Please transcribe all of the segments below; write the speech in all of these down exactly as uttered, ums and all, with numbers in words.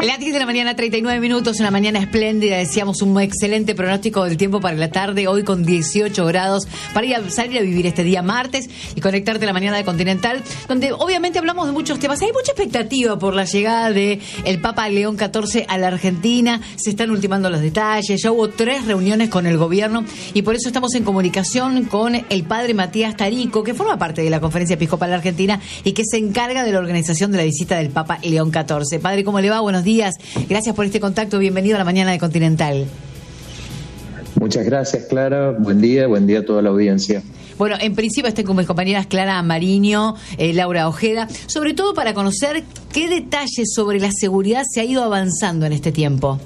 Las diez de la mañana, treinta y nueve minutos, una mañana espléndida. Decíamos un excelente pronóstico del tiempo para la tarde, hoy con dieciocho grados, para ir a salir a vivir este día martes y conectarte a la mañana de Continental, donde obviamente hablamos de muchos temas. Hay mucha expectativa por la llegada de el Papa León catorce a la Argentina. Se están ultimando los detalles. Ya hubo tres reuniones con el gobierno y por eso estamos en comunicación con el padre Matías Tarico, que forma parte de la Conferencia Episcopal Argentina y que se encarga de la organización de la visita del Papa León catorce. Padre, ¿cómo le va? Buenos días. Gracias por este contacto. Bienvenido a la mañana de Continental. Muchas gracias, Clara. Buen día, buen día a toda la audiencia. Bueno, en principio estoy con mis compañeras Clara Mariño, eh, Laura Ojeda, sobre todo para conocer qué detalles sobre la seguridad se ha ido avanzando en este tiempo.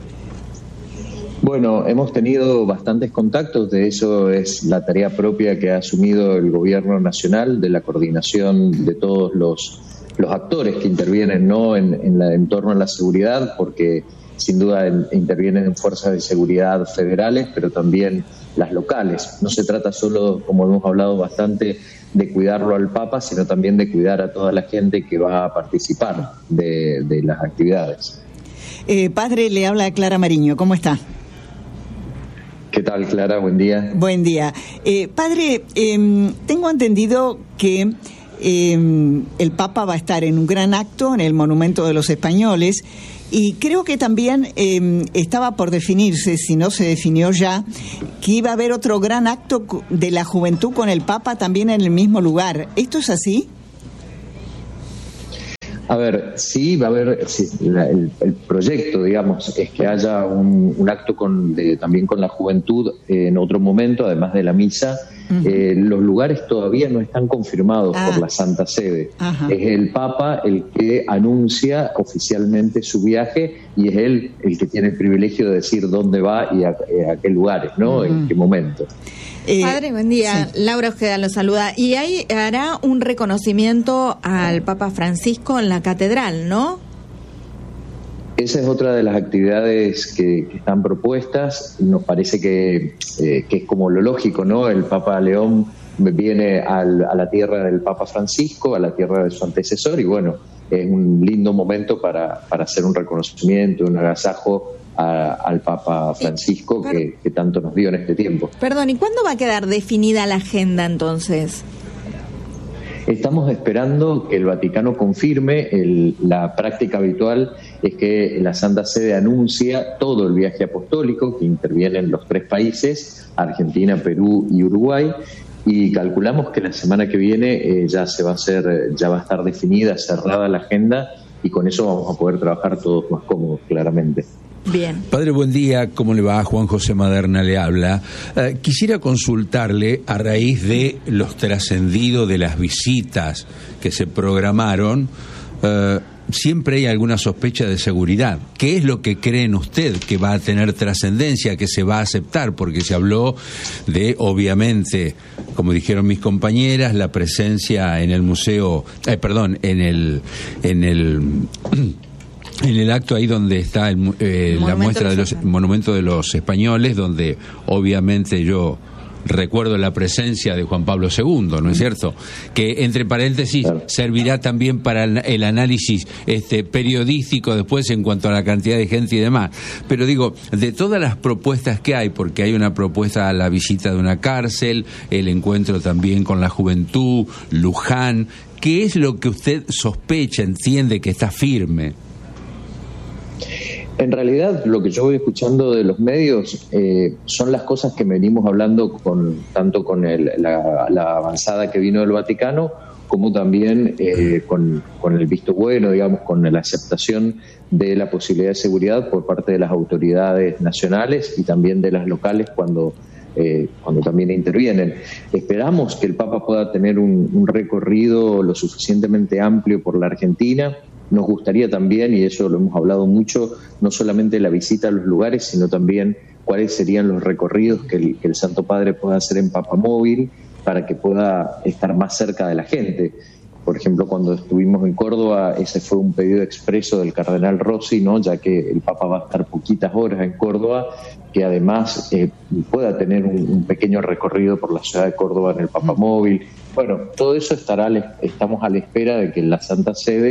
Bueno, hemos tenido bastantes contactos, de eso es la tarea propia que ha asumido el Gobierno Nacional, de la coordinación de todos los, los actores que intervienen, ¿no?, en, en, la, en torno a la seguridad, porque sin duda en, intervienen en fuerzas de seguridad federales, pero también las locales. No se trata solo, como hemos hablado bastante, de cuidarlo al Papa, sino también de cuidar a toda la gente que va a participar de, de las actividades. Eh, padre, le habla Clara Mariño, ¿cómo está? ¿Qué tal, Clara? Buen día. Buen día. Eh, padre, eh, tengo entendido que eh, el Papa va a estar en un gran acto en el Monumento de los Españoles y creo que también eh, estaba por definirse, si no se definió ya, que iba a haber otro gran acto de la juventud con el Papa también en el mismo lugar. ¿Esto es así? A ver, sí, va a haber, sí, la, el, el proyecto, digamos, es que haya un, un acto con, de, también con la juventud eh, en otro momento, además de la misa. Uh-huh. Eh, los lugares todavía no están confirmados ah. por la Santa Sede. Uh-huh. Es el Papa el que anuncia oficialmente su viaje y es él el que tiene el privilegio de decir dónde va y a, a qué lugares, ¿no? Uh-huh. En qué momento. Eh, Padre, buen día. Sí. Laura Ojeda lo saluda. Y ahí hará un reconocimiento al Papa Francisco en la catedral, ¿no? Esa es otra de las actividades que, que están propuestas. Nos parece que, eh, que es como lo lógico, ¿no? El Papa León viene al, a la tierra del Papa Francisco, a la tierra de su antecesor, y bueno, es un lindo momento para, para hacer un reconocimiento, un agasajo A, al Papa Francisco que, que tanto nos dio en este tiempo. Perdón, ¿y cuándo va a quedar definida la agenda entonces? Estamos esperando que el Vaticano confirme. El, la práctica habitual es que la Santa Sede anuncia todo el viaje apostólico, que intervienen los tres países, Argentina, Perú y Uruguay, y calculamos que la semana que viene eh, ya se va a hacer, ya va a estar definida, cerrada la agenda, y con eso vamos a poder trabajar todos más cómodos, claramente. Bien. Padre, buen día, ¿cómo le va? Juan José Maderna le habla. Eh, quisiera consultarle, a raíz de los trascendidos de las visitas que se programaron, eh, siempre hay alguna sospecha de seguridad. ¿Qué es lo que creen usted que va a tener trascendencia, que se va a aceptar? Porque se habló de, obviamente, como dijeron mis compañeras, la presencia en el museo, eh, perdón, en el... en el en el acto ahí donde está el, eh, la muestra de los Monumento de los Españoles, donde obviamente yo recuerdo la presencia de Juan Pablo segundo, ¿no es cierto? Que, entre paréntesis, servirá también para el análisis este periodístico después en cuanto a la cantidad de gente y demás. Pero digo, de todas las propuestas que hay, porque hay una propuesta a la visita de una cárcel, el encuentro también con la juventud, Luján, ¿qué es lo que usted sospecha, entiende que está firme? En realidad, lo que yo voy escuchando de los medios eh, son las cosas que venimos hablando con tanto con el, la, la avanzada que vino del Vaticano, como también eh, con, con el visto bueno, digamos, con la aceptación de la posibilidad de seguridad por parte de las autoridades nacionales y también de las locales cuando, eh, cuando también intervienen. Esperamos que el Papa pueda tener un, un recorrido lo suficientemente amplio por la Argentina. Nos gustaría también, y eso lo hemos hablado mucho, no solamente la visita a los lugares, sino también cuáles serían los recorridos que el, que el Santo Padre pueda hacer en Papamóvil para que pueda estar más cerca de la gente. Por ejemplo, cuando estuvimos en Córdoba, ese fue un pedido expreso del cardenal Rossi, ¿no? Ya que el Papa va a estar poquitas horas en Córdoba, que además eh, pueda tener un, un pequeño recorrido por la ciudad de Córdoba en el Papamóvil. Bueno, todo eso estará, estamos a la espera de que la Santa Sede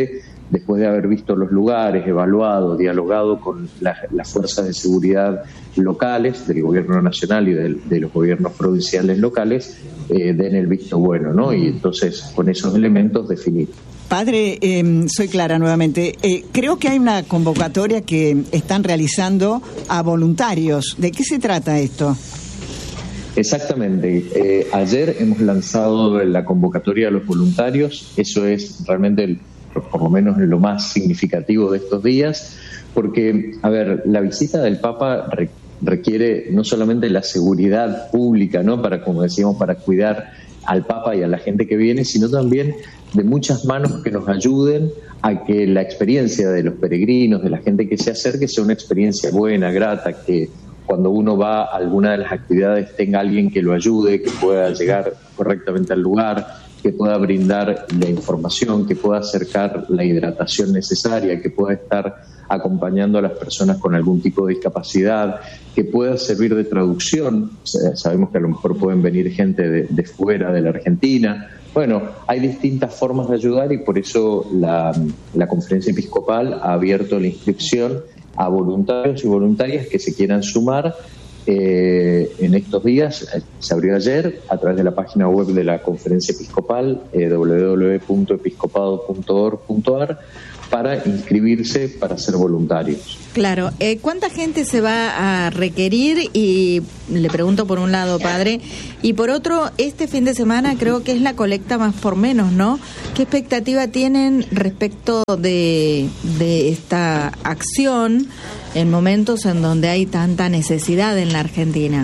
después de haber visto los lugares, evaluado, dialogado con la, las fuerzas de seguridad locales, del gobierno nacional y de, de los gobiernos provinciales locales, eh, den el visto bueno, ¿no? Y entonces con esos elementos definir. Padre, eh, soy Clara nuevamente. Eh, creo que hay una convocatoria que están realizando a voluntarios. ¿De qué se trata esto? Exactamente. Eh, ayer hemos lanzado la convocatoria a los voluntarios. Eso es realmente, el, por lo menos, lo más significativo de estos días, porque, a ver, la visita del Papa re, requiere no solamente la seguridad pública, ¿no? Para, como decíamos, para cuidar al Papa y a la gente que viene, sino también de muchas manos que nos ayuden a que la experiencia de los peregrinos, de la gente que se acerque, sea una experiencia buena, grata, que cuando uno va a alguna de las actividades tenga alguien que lo ayude, que pueda llegar correctamente al lugar, que pueda brindar la información, que pueda acercar la hidratación necesaria, que pueda estar acompañando a las personas con algún tipo de discapacidad, que pueda servir de traducción. Sabemos que a lo mejor pueden venir gente de, de fuera de la Argentina. Bueno, hay distintas formas de ayudar y por eso la, la Conferencia Episcopal ha abierto la inscripción a voluntarios y voluntarias que se quieran sumar eh, en estos días. Se abrió ayer a través de la página web de la Conferencia Episcopal, eh, doble u doble u doble u punto episcopado punto org punto a r, para inscribirse para ser voluntarios. Claro. Eh, ¿Cuánta gente se va a requerir? Y le pregunto por un lado, padre, y por otro, este fin de semana creo que es la colecta Más por Menos, ¿no? ¿Qué expectativa tienen respecto de, de esta acción en momentos en donde hay tanta necesidad en la Argentina?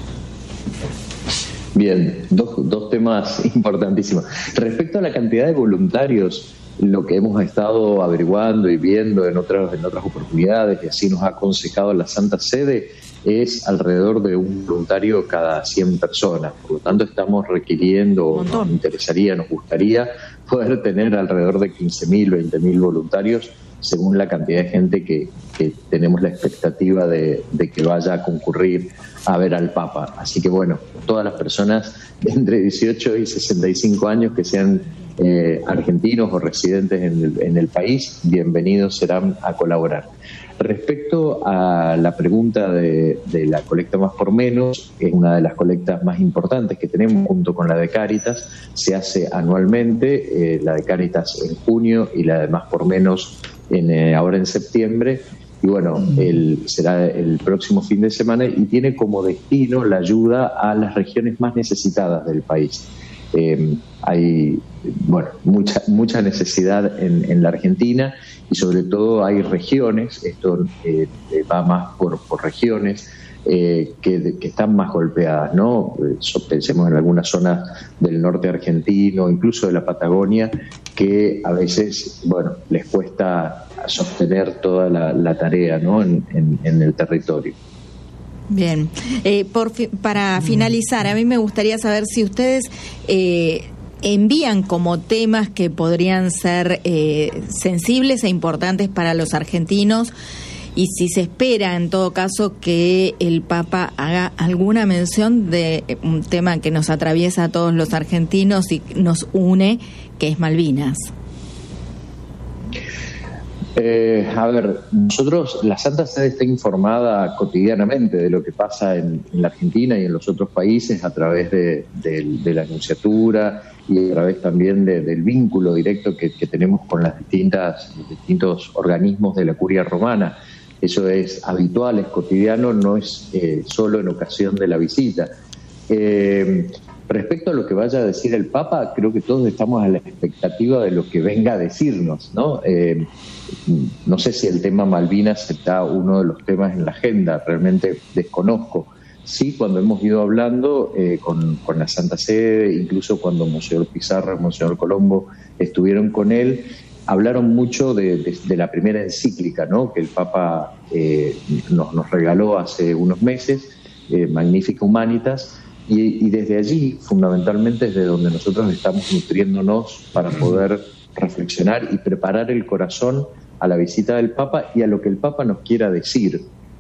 Bien, dos, dos temas importantísimos. Respecto a la cantidad de voluntarios, lo que hemos estado averiguando y viendo en otras en otras oportunidades, y así nos ha aconsejado la Santa Sede, es alrededor de un voluntario cada cien personas. Por lo tanto, estamos requiriendo, nos interesaría, nos gustaría poder tener alrededor de quince mil, veinte mil voluntarios, según la cantidad de gente que, que tenemos la expectativa de, de que vaya a concurrir a ver al Papa. Así que bueno, todas las personas de entre dieciocho y sesenta y cinco años que sean eh, argentinos o residentes en el, en el país, bienvenidos serán a colaborar. Respecto a la pregunta de, de la colecta Más por Menos, es una de las colectas más importantes que tenemos junto con la de Cáritas. Se hace anualmente, eh, la de Cáritas en junio y la de Más por Menos en, eh, ahora en septiembre. Y bueno, el, será el próximo fin de semana y tiene como destino la ayuda a las regiones más necesitadas del país. Eh, hay bueno mucha mucha necesidad en, en la Argentina y sobre todo hay regiones, esto eh, va más por, por regiones eh, que, que están más golpeadas, ¿no? Pensemos en algunas zonas del norte argentino, incluso de la Patagonia, que a veces bueno les cuesta sostener toda la, la tarea, ¿no? en, en, en el territorio. Bien, eh, por fi- para finalizar, a mí me gustaría saber si ustedes eh, envían como temas que podrían ser eh, sensibles e importantes para los argentinos y si se espera en todo caso que el Papa haga alguna mención de un tema que nos atraviesa a todos los argentinos y nos une, que es Malvinas. Eh, a ver, nosotros, la Santa Sede está informada cotidianamente de lo que pasa en, en la Argentina y en los otros países a través de, de, de la Nunciatura y a través también de, del vínculo directo que, que tenemos con las distintas, los distintos organismos de la Curia Romana. Eso es habitual, es cotidiano, no es eh, solo en ocasión de la visita. Eh, Respecto a lo que vaya a decir el Papa, creo que todos estamos a la expectativa de lo que venga a decirnos, ¿no? Eh, no sé si el tema Malvinas está uno de los temas en la agenda, realmente desconozco. Sí, cuando hemos ido hablando eh, con, con la Santa Sede, incluso cuando Monseñor Pizarro y Monseñor Colombo estuvieron con él, hablaron mucho de, de, de la primera encíclica, ¿no? Que el Papa eh, nos, nos regaló hace unos meses, eh, Magnificat Humanitas. Y, y desde allí, fundamentalmente, es de donde nosotros estamos nutriéndonos para poder reflexionar y preparar el corazón a la visita del Papa y a lo que el Papa nos quiera decir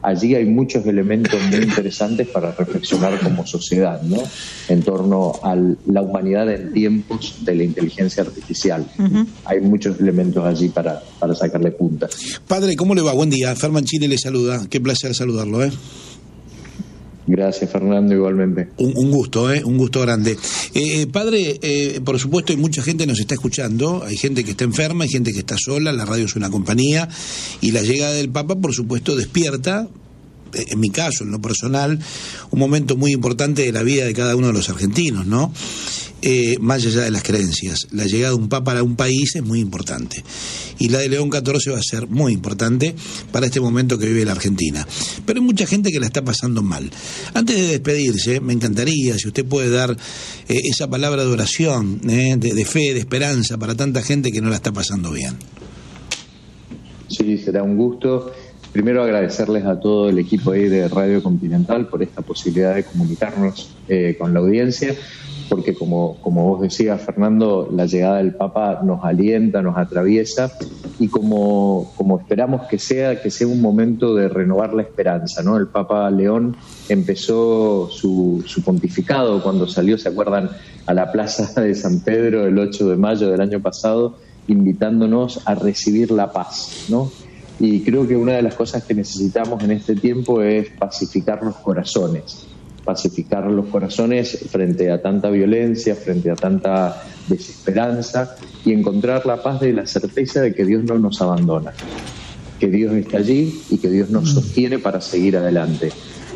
allí hay muchos elementos muy interesantes para reflexionar como sociedad, ¿no? En torno a la humanidad en tiempos de la inteligencia artificial. Uh-huh. Hay muchos elementos allí para, para sacarle punta. Padre, ¿cómo le va? Buen día. Ferman Chile le saluda. Qué placer saludarlo, ¿eh? Gracias, Fernando, igualmente. Un, un gusto, ¿eh? Un gusto grande. Eh, padre, eh, por supuesto, hay mucha gente que nos está escuchando, hay gente que está enferma, hay gente que está sola, la radio es una compañía, y la llegada del Papa, por supuesto, despierta, en mi caso, en lo personal, un momento muy importante de la vida de cada uno de los argentinos, ¿no? Eh, más allá de las creencias. La llegada de un Papa a un país es muy importante. Y la de León catorce va a ser muy importante para este momento que vive la Argentina. Pero hay mucha gente que la está pasando mal. Antes de despedirse, me encantaría, si usted puede dar eh, esa palabra de oración, eh, de, de fe, de esperanza para tanta gente que no la está pasando bien. Sí, será un gusto. Primero agradecerles a todo el equipo ahí de Radio Continental por esta posibilidad de comunicarnos eh, con la audiencia, porque como, como vos decías, Fernando, la llegada del Papa nos alienta, nos atraviesa, y como, como esperamos que sea, que sea un momento de renovar la esperanza, ¿no? El Papa León empezó su, su pontificado cuando salió, ¿se acuerdan?, a la Plaza de San Pedro el ocho de mayo del año pasado, invitándonos a recibir la paz, ¿no? Y creo que una de las cosas que necesitamos en este tiempo es pacificar los corazones, pacificar los corazones frente a tanta violencia, frente a tanta desesperanza, y encontrar la paz de la certeza de que Dios no nos abandona, que Dios está allí y que Dios nos sostiene para seguir adelante.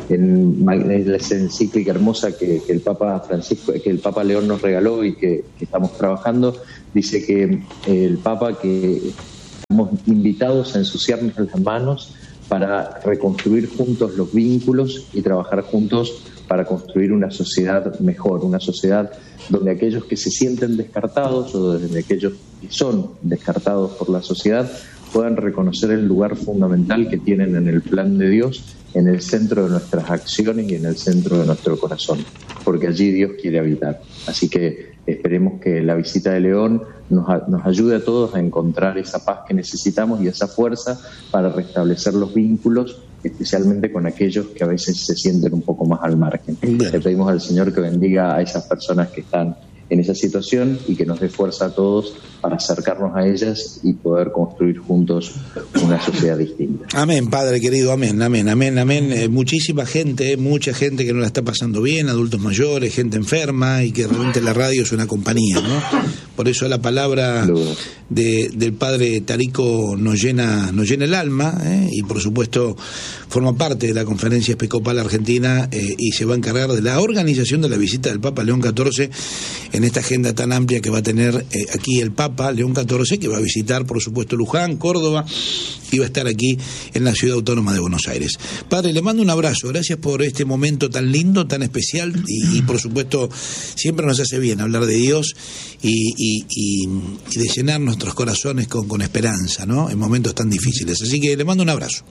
En esa encíclica hermosa que, que el Papa Francisco, que el Papa León nos regaló y que, que estamos trabajando, dice que el Papa que estamos invitados a ensuciarnos las manos para reconstruir juntos los vínculos y trabajar juntos para construir una sociedad mejor, una sociedad donde aquellos que se sienten descartados o donde aquellos que son descartados por la sociedad puedan reconocer el lugar fundamental que tienen en el plan de Dios, en el centro de nuestras acciones y en el centro de nuestro corazón, porque allí Dios quiere habitar. Así que esperemos que la visita de León nos, nos ayude a todos a encontrar esa paz que necesitamos y esa fuerza para restablecer los vínculos, especialmente con aquellos que a veces se sienten un poco más al margen. Bien. Le pedimos al Señor que bendiga a esas personas que están en esa situación y que nos dé fuerza a todos para acercarnos a ellas y poder construir juntos una sociedad distinta. Amén, Padre querido, amén, amén, amén, amén. Eh, muchísima gente, mucha gente que no la está pasando bien, adultos mayores, gente enferma, y que realmente la radio es una compañía, ¿no? Por eso la palabra de, del Padre Tarico nos llena, nos llena el alma, ¿eh? Y por supuesto forma parte de la Conferencia Episcopal Argentina, eh, y se va a encargar de la organización de la visita del Papa León catorce en esta agenda tan amplia que va a tener eh, aquí el Papa León catorce, que va a visitar por supuesto Luján, Córdoba, y va a estar aquí en la Ciudad Autónoma de Buenos Aires. Padre, le mando un abrazo, gracias por este momento tan lindo, tan especial, y, y por supuesto siempre nos hace bien hablar de Dios y, y, y, y de llenar nuestros corazones con, con esperanza, ¿no?, en momentos tan difíciles. Así que le mando un abrazo.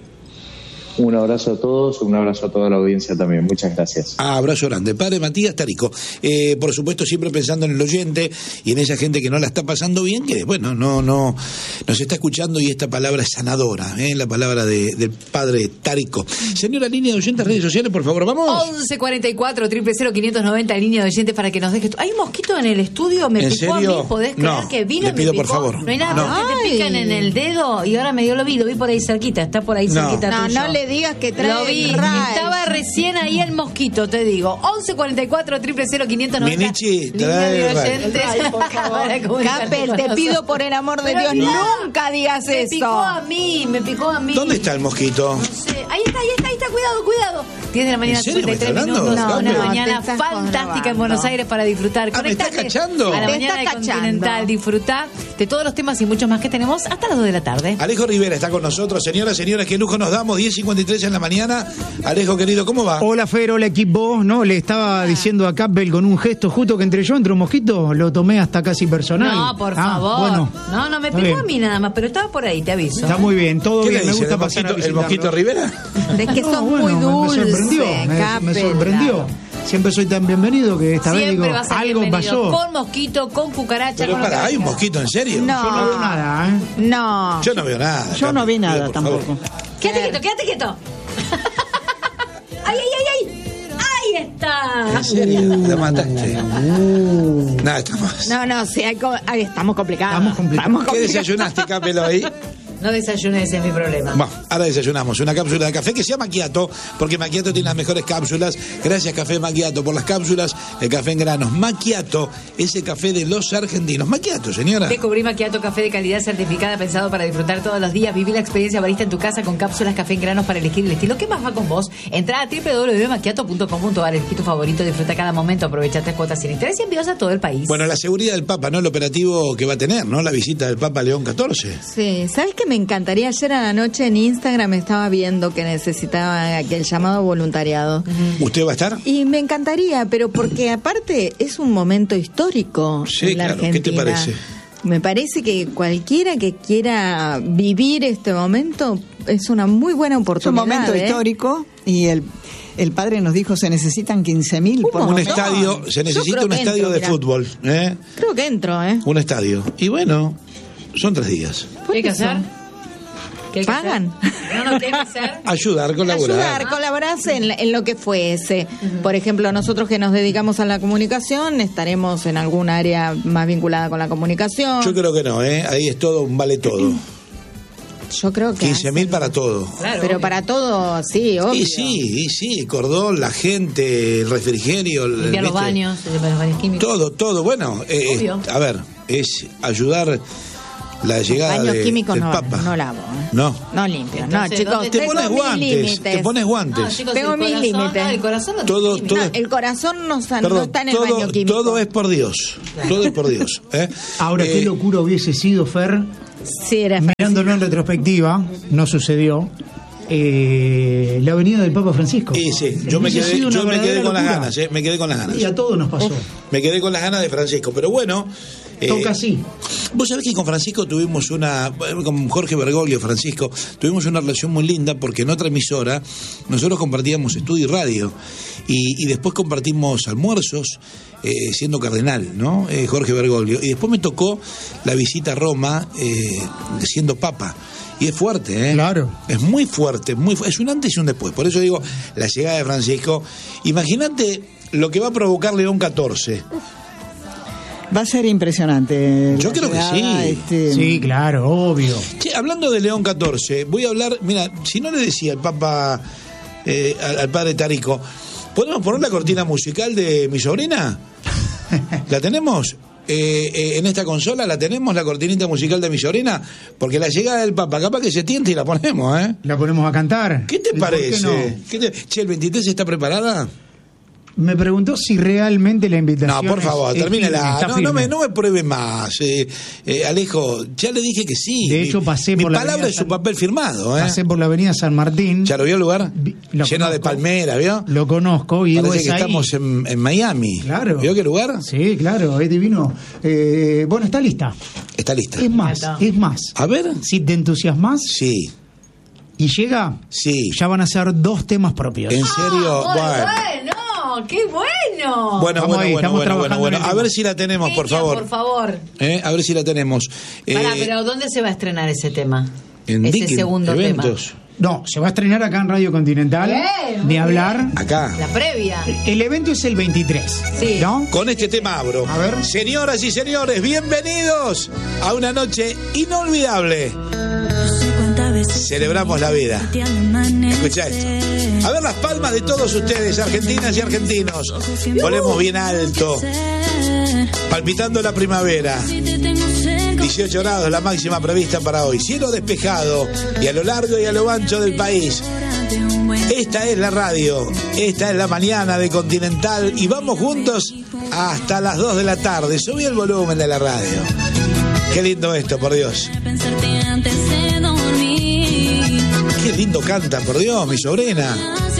Un abrazo a todos, un abrazo a toda la audiencia también. Muchas gracias. Ah, abrazo grande. Padre Matías Tarico, eh, por supuesto siempre pensando en el oyente y en esa gente que no la está pasando bien, que bueno, no no nos está escuchando, y esta palabra es sanadora, ¿eh? La palabra de, del Padre Tarico. Señora, línea de oyentes, redes sociales, por favor, vamos. once cuarenta y cuatro, cero cero cero, quinientos noventa, línea de oyentes para que nos dejes. ¿Hay un mosquito en el estudio? ¿Me ¿En picó serio? a mí? ¿Podés creer No, que vino le pido y me por picó? favor. No hay nada, No. más que te pican en el dedo y ahora medio lo vi, lo vi por ahí cerquita, está por ahí No. cerquita No, tuyo. no le digas que trae Lo vi, Ray. estaba recién ahí el mosquito, te digo. once cuarenta y cuatro, cero cero cero, quinientos noventa. Minichi, línea trae de Ray. oyentes. Para comunicarte Capel, con te nosotros. pido por el amor de Pero Dios, no, nunca digas Me eso. picó a mí, me picó a mí. ¿Dónde está el mosquito? No sé. Ahí está, ahí está, ahí está, cuidado, cuidado. diez de la mañana, ¿En serio me cincuenta y tres está hablando? minutos. No, una no, mañana te estás fantástica en grabando. Buenos Aires para disfrutar. Ah, ¿me está Conectate cachando? a la Te mañana de está cachando. Continental. Disfrutá de todos los temas y muchos más que tenemos hasta las dos de la tarde. Alejo Rivera está con nosotros. Señoras, señores, qué lujo nos damos. diez cincuenta y tres en la mañana. Alejo, querido, ¿cómo va? Hola, Fer, hola, equipo. No, le estaba diciendo a Capel con un gesto, justo que entre yo entre un mosquito, lo tomé hasta casi personal. No, por Ah, favor. bueno. No, no, me Está picó bien. a mí nada más, pero estaba por ahí, te aviso. Está muy bien, todo ¿Qué bien. le Me dice? gusta ¿El pasar a mosquito, el visitarlo. mosquito Rivera? Es que No, son bueno, muy me- dulces, Me sorprendió, me, me Capel. sorprendió. Siempre soy tan bienvenido que esta vez Siempre digo, vas a ser algo bienvenido. pasó. Con mosquito, con cucaracha. Pero con lo para, que ¿hay un venga. mosquito en serio? No. Yo no veo nada, ¿eh? No. Yo no veo nada. Yo no vi Capel, nada por favor. tampoco. Quédate quieto, quédate quieto. ¡Ay, ay, ay, ay! ¡Ahí está! ¿En serio? La mataste. Uh. Nada, estamos. No, no, sí, hay co- ay, estamos complicados. Estamos complicados. ¿Qué desayunaste, Capelo, ahí? No desayuné, ese es mi problema. Bueno, ahora desayunamos una cápsula de café que se llama Macchiato, porque Macchiato tiene las mejores cápsulas. Gracias, Café Macchiato, por las cápsulas. El café en granos. Macchiato es el café de los argentinos. Macchiato, señora. Descubrí Macchiato, café de calidad certificada, pensado para disfrutar todos los días. Viví la experiencia barista en tu casa con cápsulas café en granos para elegir el estilo que más va con vos. Entrá a doble u doble u doble u punto macchiato punto com punto a r, elegí tu favorito, disfruta cada momento, aprovecha tres cuotas sin interés y envíos a todo el país. Bueno, la seguridad del Papa, ¿no? El operativo que va a tener, ¿no? La visita del Papa a León catorce. Sí, ¿sabes qué me encantaría? Ayer a la noche en Instagram estaba viendo que necesitaba aquel llamado voluntariado. Uh-huh. ¿Usted va a estar? Y me encantaría, pero porque aparte es un momento histórico Sí, en la claro. Argentina. ¿Qué te parece? Me parece que cualquiera que quiera vivir este momento es una muy buena Es un oportunidad. momento ¿eh? histórico y el, el padre nos dijo se necesitan quince mil por Un Un momento. estadio, se Yo necesita creo un que estadio entro, de mirá. fútbol, ¿eh? Creo que entro, ¿eh? Un estadio. Y bueno, son tres días. ¿Qué hay que eso. hacer? ¿Qué hay que ¿Pagan? hacer? No, no, ¿qué hay que hacer? Ayudar, colaborar. Ayudar, colaborarse en, en lo que fuese. Por ejemplo, nosotros que nos dedicamos a la comunicación, estaremos en algún área más vinculada con la comunicación. Yo creo que no, ¿eh? Ahí es todo, un vale todo. Yo creo que... quince mil para todo. Claro, Pero obvio. para todo, sí, obvio. Y sí, y sí, cordón, la gente, el refrigerio. el- Limpiar los ¿viste? baños, limpiar los baños químicos. Todo, todo. Bueno, eh, Obvio. a ver, es ayudar la llegada Baños de- químicos del no, Papa. no lavo. ¿eh? No. No limpio. Entonces, no, chicos, ¿dónde Te tengo pones mis guantes, límites. te pones guantes. No, chicos, Tengo el mis corazón, límites. no, el corazón no Todo- tiene todo- límites. No, el corazón no, sa- no Perdón, está en el baño todo, químico. todo es por Dios. Todo es por Dios. ¿eh? Ahora, Eh, qué locura hubiese sido, Fer, Sí, era fácil. mirándolo en retrospectiva, no sucedió, eh, la venida del Papa Francisco. Y sí, yo me Hubiese quedé, sido una yo me quedé verdadera con las locura. ganas, ¿eh? Me quedé con las ganas. Y a todos nos pasó. Me quedé con las ganas de Francisco. Pero bueno. eh, Toca así. Vos sabés que con Francisco tuvimos una, con Jorge Bergoglio, Francisco, tuvimos una relación muy linda porque en otra emisora nosotros compartíamos estudio y radio y, y después compartimos almuerzos eh, siendo cardenal, ¿no? Eh, Jorge Bergoglio. Y después me tocó la visita a Roma eh, siendo papa. Y es fuerte, ¿eh? Claro. Es muy fuerte, muy fu- es un antes y un después. Por eso digo, la llegada de Francisco. Imagínate lo que va a provocar León catorce. Va a ser impresionante. Yo la creo que llegada, sí. este, Sí, claro, obvio. Che, hablando de León catorce, voy a hablar, mira, si no le decía al Papa, eh, al, al padre Tarico, ¿podemos poner la cortina musical de mi sobrina? ¿La tenemos? Eh, eh, en esta consola la tenemos, la cortinita musical de mi sobrina, porque la llegada del Papa, capaz que se tiente y la ponemos, ¿eh? La ponemos a cantar. ¿Qué te ¿Y por qué parece? no? ¿Qué te- Che, ¿el veintitrés está preparada? Me preguntó si realmente la invitación. No, por favor, es- es termínela. firme, está No, no, me, firme. no me pruebe más. Eh, eh, Alejo, ya le dije que sí. De Mi- hecho, pasé Mi por la palabra avenida es su San- papel firmado, ¿eh? Pasé por la avenida San Martín. ¿Ya lo vio el lugar? Vi- lo Lleno de conozco. palmeras, ¿vio? Lo conozco y digo, Parece es que ahí. estamos en, en Miami. Claro. ¿Vio qué lugar? Sí, claro, es divino. Eh, bueno, está lista. Está lista. Es más, Está. es más. A ver. Si te entusiasmas Sí, y llega, sí. ya van a ser dos temas propios. ¿En serio? ¡Muy bueno. bueno! ¡Qué bueno! Bueno, Estamos bueno, ahí, bueno, estamos bueno, bueno, trabajando bueno. en el A tema. ver si la tenemos, por Niña, favor. Por favor. ¿Eh? A ver si la tenemos. Pará, Eh, pero ¿dónde se va a estrenar ese tema? en ese Dicken, segundo eventos. No, se va a estrenar acá en Radio Continental. Bien, muy de hablar. Acá. tema. La previa. El evento es el veintitrés. Sí. ¿No? Con este tema abro. A ver. Señoras y señores, bienvenidos a una noche inolvidable. Celebramos la vida. Escucha esto. A ver las palmas de todos ustedes, argentinas y argentinos. Volemos bien alto. Palpitando la primavera. dieciocho grados la máxima prevista para hoy. Cielo despejado y a lo largo y a lo ancho del país. Esta es la radio, esta es la mañana de Continental y vamos juntos hasta las dos de la tarde. Subí el volumen de la radio. Qué lindo esto, por Dios. Qué lindo canta, por Dios, mi sobrina.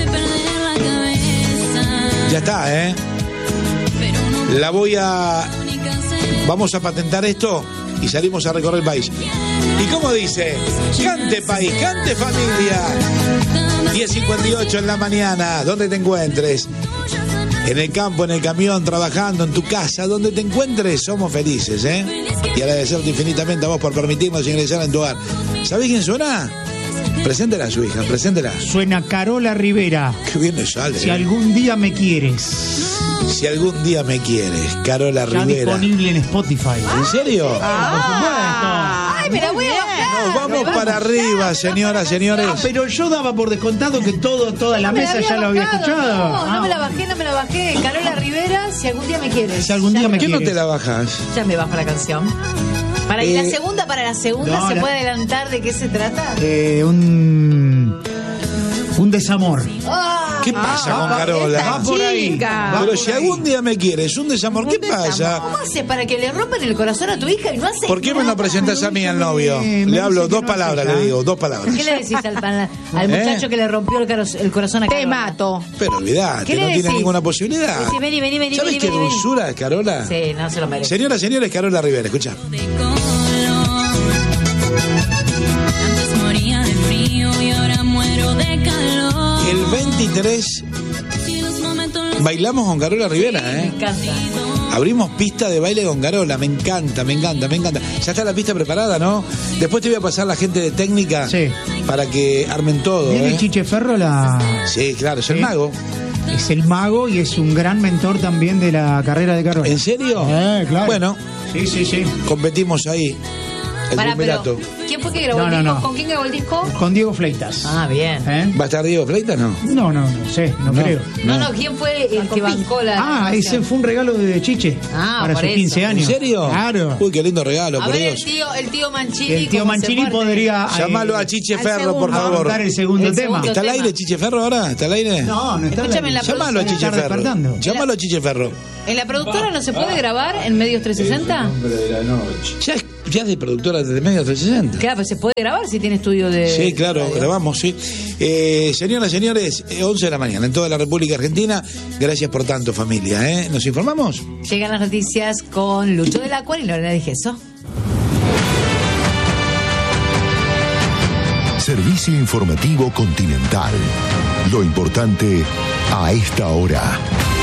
Ya está, ¿eh? La voy a... Vamos a patentar esto y salimos a recorrer el país. ¿Y cómo dice? Cante país, cante familia. diez cincuenta y ocho en la mañana, donde te encuentres. En el campo, en el camión, trabajando, en tu casa, donde te encuentres, somos felices, ¿eh? Y agradecerte infinitamente a vos por permitirnos ingresar en tu hogar. ¿Sabés quién suena? Preséntela a su hija, preséntela. Suena Carola Rivera. Qué bien le sale. Si eh. algún día me quieres. Si algún día me quieres, Carola Ya Rivera. disponible en Spotify. ¿En serio? Ah, Ay, me la voy a bajar. Nos vamos para arriba, señoras, señores. Ah, pero yo daba por descontado que todo, toda la No me mesa había ya lo había bajado, escuchado. No, no Ah, me la bajé, no me la bajé. Carola Rivera, si algún día me quieres. Si algún Ya día me ¿Por qué no quieres. te la bajas? Ya me bajo la canción. Para y la Eh, segunda, para la segunda, no, ¿se la- puede adelantar de qué se trata? Eh, un, un desamor. Ah, ¿Qué pasa con Va Carola? por ahí. chica. va Pero por si ahí. algún día me quieres, un desamor, ¿qué pasa? ¿Cómo hace para que le rompan el corazón a tu hija y no hace ¿Por qué me nada? lo presentas a mí al novio? Me Le dice hablo que dos no palabras, hace, le ¿ah? digo, dos palabras. ¿Qué le decís al, al- al ¿Eh? muchacho que le rompió el, caro- el corazón a Te Carola? mato. Pero olvidate, ¿Qué le no tiene decís? ninguna posibilidad. Decí, vení, vení, vení, ¿Sabes vení, qué vení, vení. dulzura es Carola? Sí, no se lo merece. Señoras, señores, Carola Rivera, escucha. Antes moría de frío y ahora muero de calor. El veintitrés Si los momentos los bailamos con Carola Rivera, Me ¿eh? encanta. Abrimos pista de baile con Carola, me encanta, me encanta, me encanta. Ya está la pista preparada, ¿no? Después te voy a pasar la gente de técnica Sí. para que armen todo, Viene ¿eh? Chiche Ferro, la, Sí, claro, es el Sí. mago. es el mago y es un gran mentor también de la carrera de Carola. ¿En serio? Eh, claro. Bueno, Sí, sí, sí. competimos ahí. El Pará, pero, triunvirato. ¿quién fue que grabó No, el no, disco? no. ¿Con quién grabó el disco? Con Diego Fleitas. Ah, bien. ¿Eh? ¿Va a estar Diego Fleitas, no? No, no, no sé, no, No. creo. No, no, ¿quién fue el que bancó la Ah, canción? ese fue un regalo de Chiche Ah, para por sus eso. quince ¿En años. serio? Claro. Uy, qué lindo regalo, A por ver, el Dios. tío, el tío Mancini. El tío ¿cómo se Mancini porta? podría eh, Llamalo a Chiche al Ferro, por segundo. favor. aguantar el segundo El tema. segundo. ¿Está al tema. aire Chiche Ferro ahora? ¿Está al aire? No, no está. Escúchame, en la Llámalo a productora. Chiche Está Ferro. despertando. Llámalo a Chiche Ferro. ¿En la productora no se puede grabar en Medios trescientos sesenta? Ya es, ya es de productora de Medio trescientos sesenta. Claro, pues se puede grabar si tiene estudio de... Sí, claro, radio. grabamos, sí. Eh, señoras, señores, eh, once de la mañana en toda la República Argentina. Gracias por tanto, familia. ¿eh? ¿Nos informamos? Llegan las noticias con Lucho del Acua y Lorena de Gesso. Servicio informativo Continental. Lo importante a esta hora.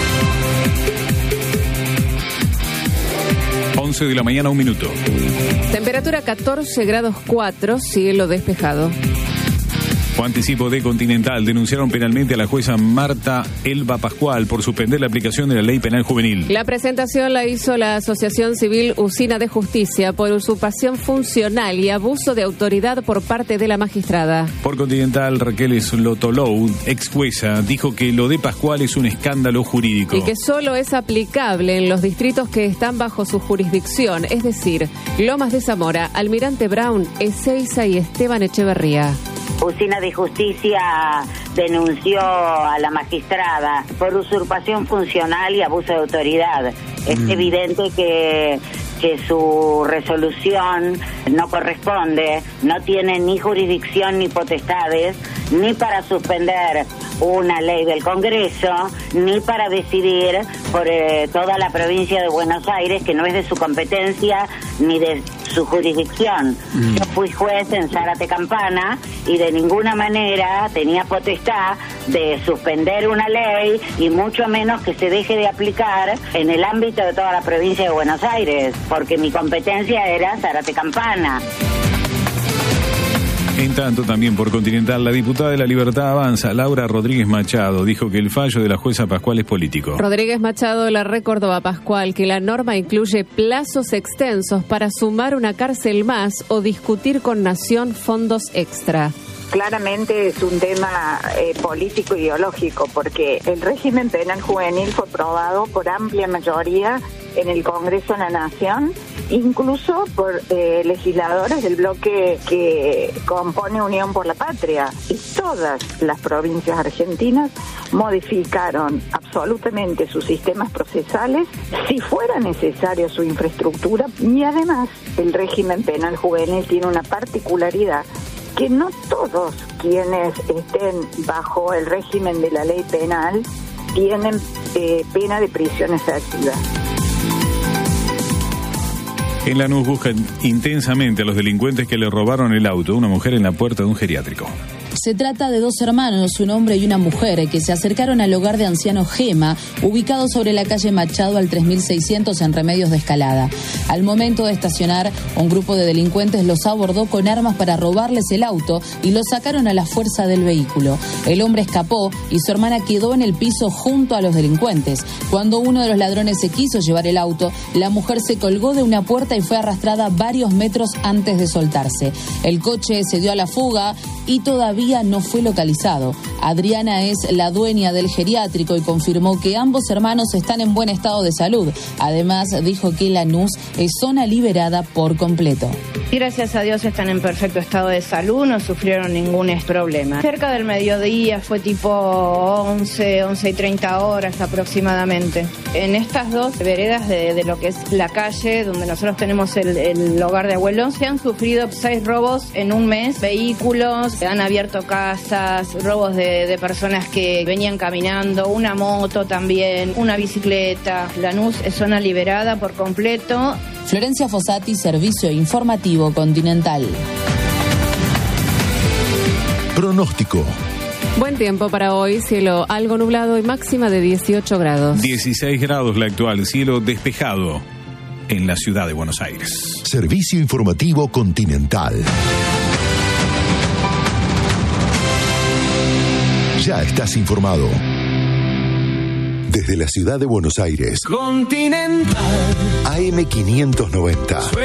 once de la mañana, un minuto. Temperatura catorce grados cuatro, cielo despejado. Fue anticipo de Continental. Denunciaron penalmente a la jueza Marta Elba Pascual por suspender la aplicación de la ley penal juvenil. La presentación la hizo la Asociación Civil Usina de Justicia por usurpación funcional y abuso de autoridad por parte de la magistrada. Por Continental, Raquel Slotolou, ex jueza, dijo que lo de Pascual es un escándalo jurídico. Y que solo es aplicable en los distritos que están bajo su jurisdicción, es decir, Lomas de Zamora, Almirante Brown, Ezeiza y Esteban Echeverría. Usina de Justicia denunció a la magistrada por usurpación funcional y abuso de autoridad. Es mm. evidente que, que su resolución no corresponde, no tiene ni jurisdicción ni potestades, ni para suspender una ley del Congreso, ni para decidir por eh, toda la provincia de Buenos Aires, que no es de su competencia ni de su jurisdicción. Mm. Yo fui juez en Zárate Campana y de ninguna manera tenía potestad de suspender una ley y mucho menos que se deje de aplicar en el ámbito de toda la provincia de Buenos Aires, porque mi competencia era Zárate Campana. En tanto, también por Continental, la diputada de La Libertad Avanza, Laura Rodríguez Machado, dijo que el fallo de la jueza Pascual es político. Rodríguez Machado le recordó a Pascual que la norma incluye plazos extensos para sumar una cárcel más o discutir con Nación fondos extra. Claramente es un tema eh, político ideológico, porque el régimen penal juvenil fue aprobado por amplia mayoría en el Congreso de la Nación, incluso por eh, legisladores del bloque que compone Unión por la Patria. Y todas las provincias argentinas modificaron absolutamente sus sistemas procesales, si fuera necesario su infraestructura, y además el régimen penal juvenil tiene una particularidad, que no todos quienes estén bajo el régimen de la ley penal tienen eh, pena de prisión efectiva. En Lanús buscan intensamente a los delincuentes que le robaron el auto a una mujer en la puerta de un geriátrico. Se trata de dos hermanos, un hombre y una mujer, que se acercaron al hogar de ancianos Gema, ubicado sobre la calle Machado al tres mil seiscientos en Remedios de Escalada. Al momento de estacionar, un grupo de delincuentes los abordó con armas para robarles el auto y los sacaron a la fuerza del vehículo. El hombre escapó y su hermana quedó en el piso junto a los delincuentes. Cuando uno de los ladrones se quiso llevar el auto, la mujer se colgó de una puerta y fue arrastrada varios metros antes de soltarse. El coche se dio a la fuga y todavía no fue localizado. Adriana es la dueña del geriátrico y confirmó que ambos hermanos están en buen estado de salud. Además, dijo que Lanús es zona liberada por completo. Gracias a Dios están en perfecto estado de salud, no sufrieron ningún problema. Cerca del mediodía, fue tipo once, once y treinta horas aproximadamente. En estas dos veredas de, de lo que es la calle, donde nosotros tenemos el, el hogar de abuelos, se han sufrido seis robos en un mes, vehículos, se han abierto casas, robos de, de personas que venían caminando, una moto también, una bicicleta. Lanús es zona liberada por completo. Florencia Fossati, Servicio Informativo Continental. Pronóstico. Buen tiempo para hoy, cielo algo nublado y máxima de dieciocho grados. dieciséis grados la actual, cielo despejado en la ciudad de Buenos Aires. Servicio Informativo Continental. Ya estás informado. Desde la ciudad de Buenos Aires. Continental. A M quinientos noventa.